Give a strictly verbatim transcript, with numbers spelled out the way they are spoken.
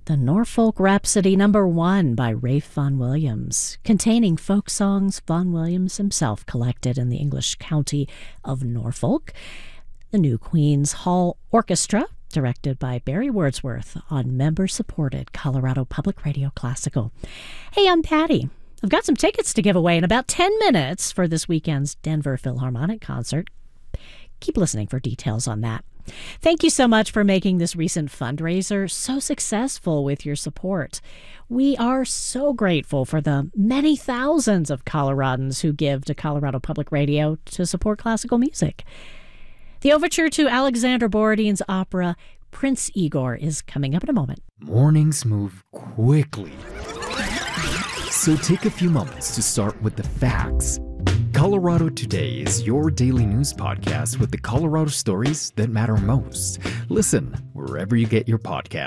the Norfolk Rhapsody Number One by Ralph Vaughan Williams, containing folk songs Vaughan Williams himself collected in the English county of Norfolk. The New Queen's Hall Orchestra, directed by Barry Wordsworth on member-supported Colorado Public Radio Classical. Hey, I'm Patty. I've got some tickets to give away in about ten minutes for this weekend's Denver Philharmonic concert. Keep listening for details on that. Thank you so much for making this recent fundraiser so successful with your support. We are so grateful for the many thousands of Coloradans who give to Colorado Public Radio to support classical music. The overture to Alexander Borodin's opera Prince Igor is coming up in a moment. Mornings move quickly, so take a few moments to start with the facts. Colorado Today is your daily news podcast with the Colorado stories that matter most. Listen wherever you get your podcasts.